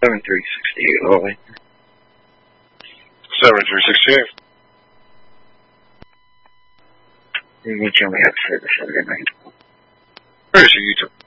7368, Lily. 7368. You can tell me how to say this every night. Where's your YouTube?